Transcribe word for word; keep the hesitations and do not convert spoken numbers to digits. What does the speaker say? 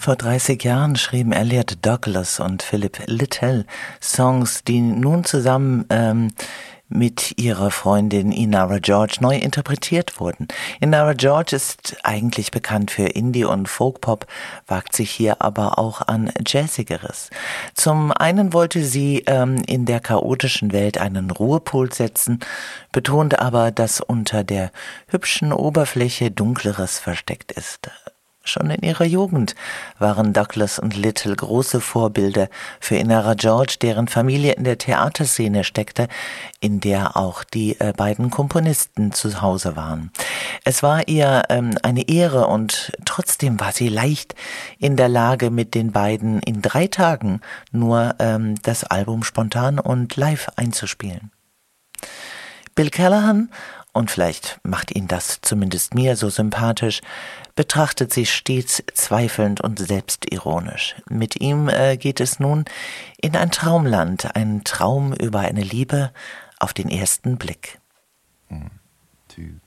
Vor dreißig Jahren schrieben Elliot Douglas und Philip Littell Songs, die nun zusammen ähm, mit ihrer Freundin Inara George neu interpretiert wurden. Inara George ist eigentlich bekannt für Indie- und Folkpop, wagt sich hier aber auch an Jazzigeres. Zum einen wollte sie ähm, in der chaotischen Welt einen Ruhepol setzen, betonte aber, dass unter der hübschen Oberfläche Dunkleres versteckt ist. Schon in ihrer Jugend waren Douglas und Littell große Vorbilder für Inara George, deren Familie in der Theaterszene steckte, in der auch die äh, beiden Komponisten zu Hause waren. Es war ihr ähm, eine Ehre und trotzdem war sie leicht in der Lage, mit den beiden in drei Tagen nur ähm, das Album spontan und live einzuspielen. Bill Callahan, und vielleicht macht ihn das zumindest mir so sympathisch, betrachtet sie stets zweifelnd und selbstironisch. Mit ihm äh, geht es nun in ein Traumland, ein Traum über eine Liebe auf den ersten Blick. One, two,